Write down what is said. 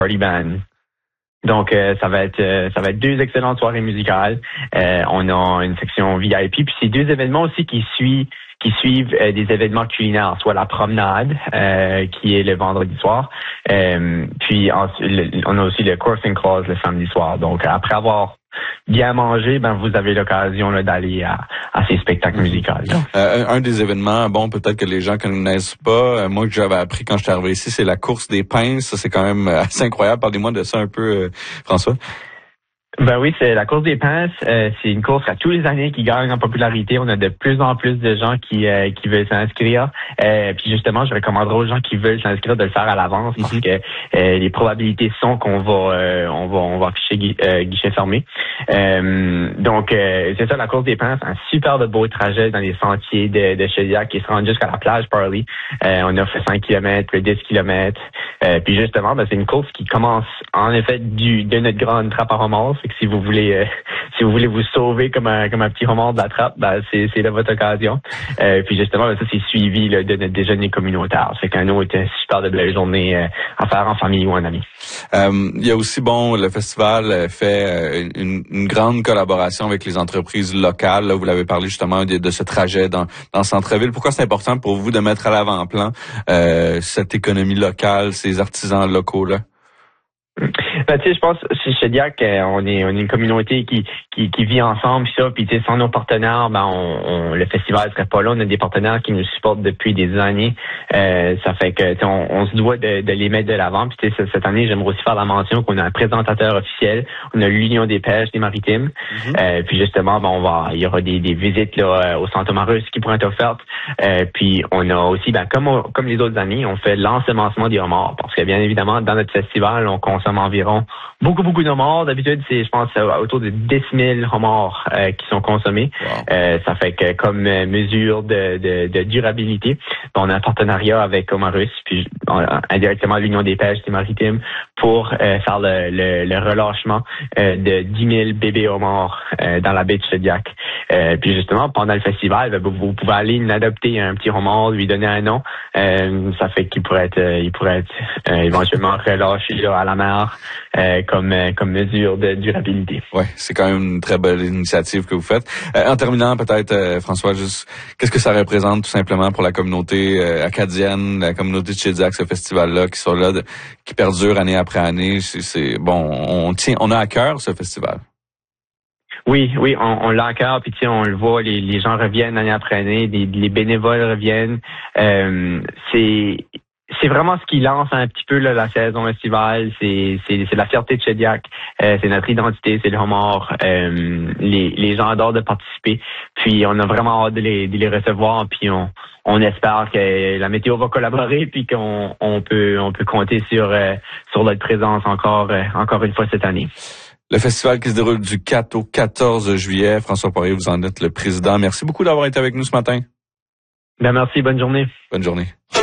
party band. Donc ça va être 2 excellentes soirées musicales. On a une section VIP, puis c'est 2 événements aussi qui suivent des événements culinaires, soit la promenade qui est le vendredi soir, puis on a aussi le Coursing Clause le samedi soir. Donc après avoir bien mangé, vous avez l'occasion là, d'aller à ces spectacles musicaux. Un des événements, peut-être que les gens connaissent pas, moi que j'avais appris quand je suis arrivé ici, c'est la course des pinces. Ça, c'est quand même assez incroyable. Parlez-moi de ça un peu, François. Ben oui, c'est la course des pinces. C'est une course à tous les années qui gagne en popularité. On a de plus en plus de gens qui veulent s'inscrire. Puis justement, je recommanderais aux gens qui veulent s'inscrire de le faire à l'avance parce que les probabilités sont qu'on va afficher guichet fermé. Donc c'est ça, la course des pinces, un super de beau trajet dans les sentiers de Shediac qui se rend jusqu'à la plage Parley. On a fait 5 km, puis 10 km. Puis justement, c'est une course qui commence en effet de notre grande trappe à remords. Fait que si vous voulez vous sauver comme un petit homard de la trappe, c'est là votre occasion. Puis justement, ça c'est suivi là, de notre déjeuner communautaire. C'est qu'un autre super de belle journée à faire en famille ou en amis. Il y a aussi le festival fait une grande collaboration avec les entreprises locales. Là, vous l'avez parlé justement de ce trajet dans le centre-ville. Pourquoi c'est important pour vous de mettre à l'avant-plan cette économie locale, ces artisans locaux là? Je pense chez Shediac, on est une communauté qui vit ensemble, puis sans nos partenaires, le festival serait pas là. On a des partenaires qui nous supportent depuis des années. Ça fait que on se doit de les mettre de l'avant. Puis cette année, j'aimerais aussi faire la mention qu'on a un présentateur officiel. On a l'Union des pêches des maritimes. Puis justement, il y aura des visites là au Centre Marus qui pourraient être offertes. Puis on a aussi, comme les autres années, on fait l'ensemencement des homards parce que bien évidemment, dans notre festival, on consomme environ beaucoup d'homards. D'habitude, c'est, je pense, autour de 10 000 homards qui sont consommés. Wow. Ça fait que comme mesure de durabilité, on a un partenariat avec Omarus, puis indirectement l'Union des pêches des maritimes pour faire le relâchement de 10 000 bébés homards dans la baie de Shediac. Puis justement, pendant le festival, vous pouvez aller adopter un petit homard, lui donner un nom. Ça fait qu'il pourrait être éventuellement relâché là, à la mer comme mesure de durabilité. Ouais, c'est quand même une très belle initiative que vous faites. En terminant, peut-être, François, juste qu'est-ce que ça représente tout simplement pour la communauté acadienne, la communauté de Shediac, ce festival-là, qui sont là, qui perdure année après année. On a à cœur ce festival. Oui, on l'a à cœur, puis on le voit, les gens reviennent année après année, les bénévoles reviennent. C'est vraiment ce qui lance un petit peu là, la saison estivale. C'est la fierté de Shediac. C'est notre identité, c'est le homard. Les gens adorent de participer. Puis on a vraiment hâte de les recevoir. Puis on espère que la météo va collaborer, puis qu'on peut compter sur notre présence encore une fois cette année. Le festival qui se déroule du 4 au 14 juillet. François Poirier, vous en êtes le président. Merci beaucoup d'avoir été avec nous ce matin. Merci, bonne journée. Bonne journée.